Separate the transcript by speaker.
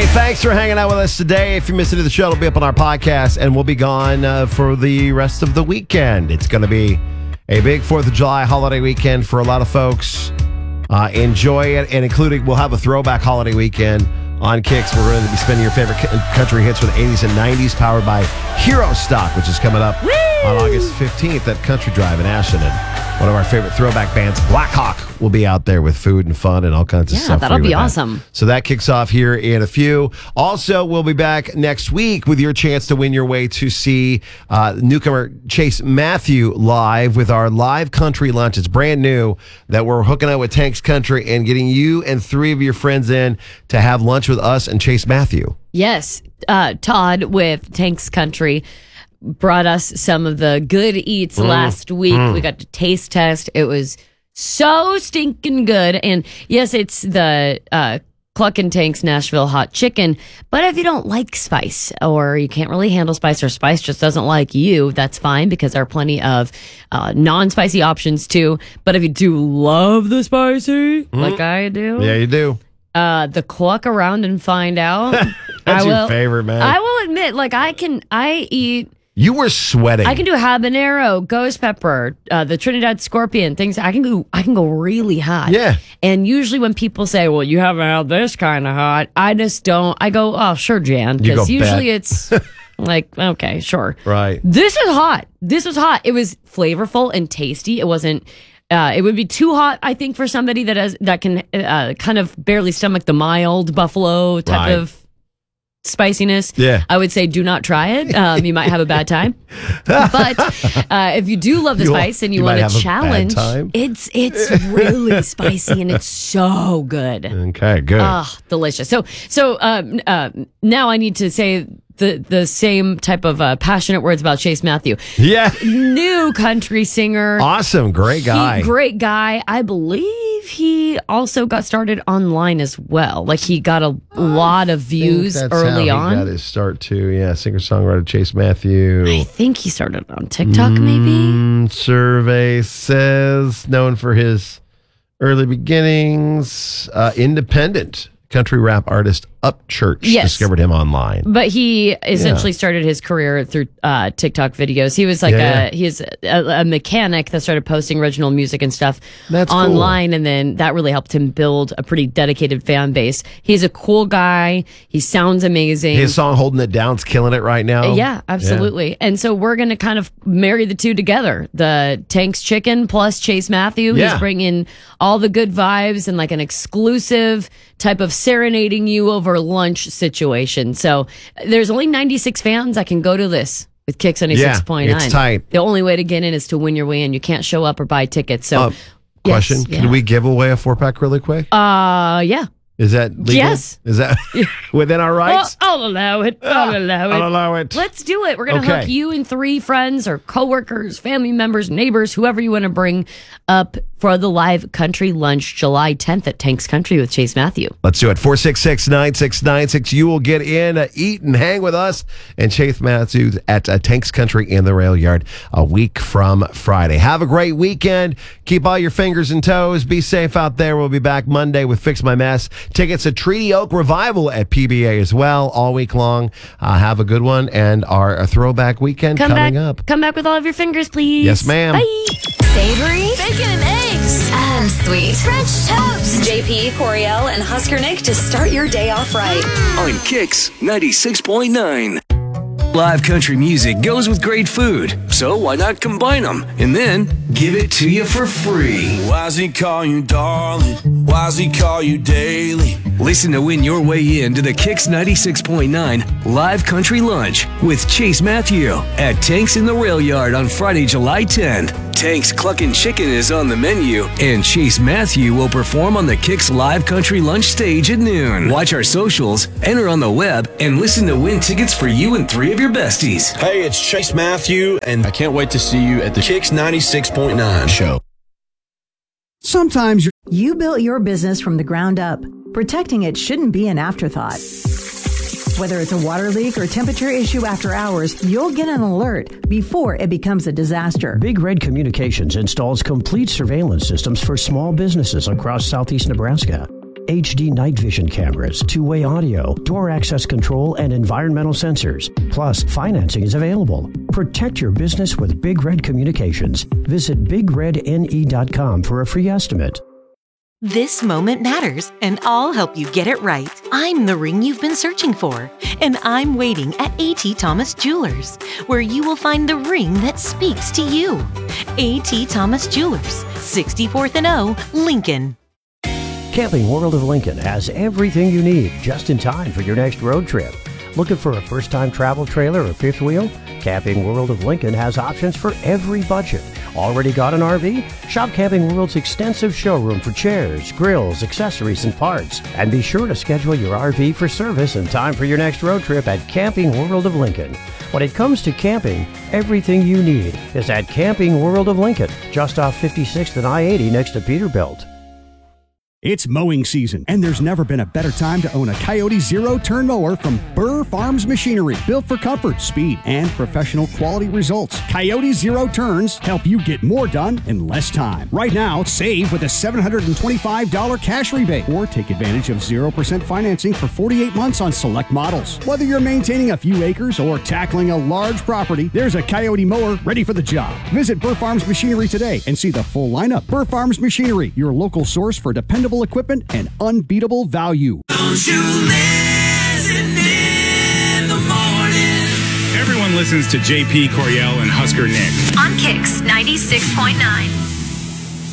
Speaker 1: Thanks for hanging out with us today. If you missed any of the show, it'll be up on our podcast, and we'll be gone for the rest of the weekend. It's going to be a big 4th of July holiday weekend for a lot of folks. Enjoy it, and including, we'll have a throwback holiday weekend on Kicks. We're going to be spinning your favorite country hits from the 80s and 90s, powered by Hero Stock, which is coming up on August 15th at Country Drive in Ashton. And one of our favorite throwback bands, Black Hawk, will be out there with food and fun and all kinds of stuff.
Speaker 2: Yeah, that'll be awesome.
Speaker 1: So that kicks off here in a few. Also, we'll be back next week with your chance to win your way to see newcomer Chase Matthew live with our live country lunch. It's brand new that we're hooking up with Tanks Country and getting you and 3 of your friends in to have lunch with us and Chase Matthew.
Speaker 2: Yes, Todd with Tanks Country brought us some of the good eats last week. We got to taste test. It was so stinking good. And yes, it's the Cluck and Tank's Nashville hot chicken. But if you don't like spice, or you can't really handle spice, or spice just doesn't like you, that's fine, because there are plenty of non-spicy options too. But if you do love the spicy, like I do,
Speaker 1: Yeah, you do.
Speaker 2: the Cluck around and find out.
Speaker 1: That's your favorite, man.
Speaker 2: I will admit, like I eat.
Speaker 1: You were sweating.
Speaker 2: I can do habanero, ghost pepper, the Trinidad scorpion, things. I can go really hot.
Speaker 1: Yeah.
Speaker 2: And usually when people say, "Well, you haven't had this kind of hot," I just don't. I go, "Oh, sure, Jan," because usually it's like, okay, sure.
Speaker 1: Right.
Speaker 2: This is hot. This was hot. It was flavorful and tasty. It wasn't. It would be too hot, I think, for somebody that can kind of barely stomach the mild buffalo type of spiciness.
Speaker 1: Yeah.
Speaker 2: I would say do not try it. You might have a bad time. But if you do love the spice and you want to challenge, it's really spicy and it's so good.
Speaker 1: Okay, good.
Speaker 2: Delicious. So now I need to say the same type of passionate words about Chase Matthew.
Speaker 1: Yeah.
Speaker 2: New country singer.
Speaker 1: Awesome. Great guy.
Speaker 2: Great guy. I believe he also got started online as well. Like he got a lot of views early on.
Speaker 1: He got his start too. Yeah. Singer-songwriter Chase Matthew.
Speaker 2: I think he started on TikTok maybe.
Speaker 1: Survey says known for his early beginnings, independent country rap artist Upchurch discovered him online.
Speaker 2: But he essentially started his career through TikTok videos. He was like he's a mechanic that started posting original music and stuff online, and then that really helped him build a pretty dedicated fan base. He's a cool guy. He sounds amazing.
Speaker 1: His song Holding It Down's killing it right now.
Speaker 2: Yeah, absolutely. Yeah. And so we're going to kind of marry the two together. The Tanks Chicken plus Chase Matthew. Yeah. He's bringing all the good vibes and like an exclusive type of serenading you over lunch situation. So there's only 96 fans that can go to this with Kicks 96.9.
Speaker 1: Yeah, it's tight.
Speaker 2: The only way to get in is to win your way in. You can't show up or buy tickets. So
Speaker 1: question, can we give away a 4-pack really quick?
Speaker 2: Yeah.
Speaker 1: Is that legal?
Speaker 2: Yes.
Speaker 1: Is that within our rights?
Speaker 2: I'll allow it. I'll
Speaker 1: allow it.
Speaker 2: Let's do it. We're going to hook you and 3 friends or coworkers, family members, neighbors, whoever you want to bring up for the live country lunch July 10th at Tanks Country with Chase Matthew.
Speaker 1: Let's do it. 466-9696. You will get in, eat, and hang with us and Chase Matthews at Tanks Country in the Rail Yard a week from Friday. Have a great weekend. Keep all your fingers and toes. Be safe out there. We'll be back Monday with Fix My Mess. Tickets to Treaty Oak Revival at PBA as well all week long. Have a good one and our throwback weekend coming up.
Speaker 2: Come back with all of your fingers, please.
Speaker 1: Yes, ma'am.
Speaker 2: Bye.
Speaker 3: Savory, bacon and eggs, and sweet French toast. JP, Coriel, and Husker Nick to start your day off right.
Speaker 4: On Kicks 96.9. Live country music goes with great food, so why not combine them and then give it to you for free?
Speaker 5: Why's he call you darling? Why's he call you daily?
Speaker 4: Listen to win your way into the Kicks 96.9 Live Country Lunch with Chase Matthew at Tanks in the Rail Yard on Friday, July 10th. Tanks Cluckin' Chicken is on the menu, and Chase Matthew will perform on the Kicks Live Country Lunch stage at noon. Watch our socials, enter on the web, and listen to win tickets for you and 3 of your besties.
Speaker 5: Hey, it's Chase Matthew, and I can't wait to see you at the Kicks 96.9 show.
Speaker 6: Sometimes
Speaker 7: you built your business from the ground up. Protecting it shouldn't be an afterthought. Whether it's a water leak or temperature issue after hours, you'll get an alert before it becomes a disaster.
Speaker 8: Big Red Communications installs complete surveillance systems for small businesses across southeast Nebraska. HD night vision cameras, two-way audio, door access control, and environmental sensors. Plus, financing is available. Protect your business with Big Red Communications. Visit BigRedNE.com for a free estimate.
Speaker 9: This moment matters, and I'll help you get it right. I'm the ring you've been searching for, and I'm waiting at A.T. Thomas Jewelers, where you will find the ring that speaks to you. A.T. Thomas Jewelers, 64th and O, Lincoln.
Speaker 8: Camping World of Lincoln has everything you need just in time for your next road trip. Looking for a first-time travel trailer or fifth wheel? Camping World of Lincoln has options for every budget. Already got an RV? Shop Camping World's extensive showroom for chairs, grills, accessories, and parts. And be sure to schedule your RV for service in time for your next road trip at Camping World of Lincoln. When it comes to camping, everything you need is at Camping World of Lincoln, just off 56th and I-80 next to Peterbilt.
Speaker 6: It's mowing season, and there's never been a better time to own a Coyote zero-turn mower from Burr Farms Machinery. Built for comfort, speed, and professional quality results. Coyote Zero Turns help you get more done in less time. Right now, save with a $725 cash rebate, or take advantage of 0% financing for 48 months on select models. Whether you're maintaining a few acres or tackling a large property, there's a Coyote mower ready for the job. Visit Burr Farms Machinery today and see the full lineup. Burr Farms Machinery, your local source for dependable equipment and unbeatable value.
Speaker 4: Don't you listen in the morning.
Speaker 10: Everyone listens to JP Coriel and Husker Nick
Speaker 3: On Kicks 96.9.